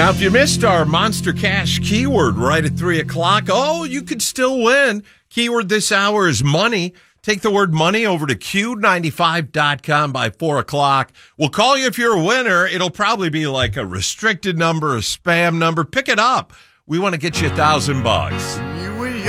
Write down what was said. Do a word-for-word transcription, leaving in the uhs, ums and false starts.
Now, if you missed our Monster Cash keyword right at three o'clock, oh, you could still win. Keyword this hour is money. Take the word money over to Q ninety-five dot com by four o'clock. We'll call you if you're a winner. It'll probably be like a restricted number, a spam number. Pick it up. We want to get you a thousand bucks. You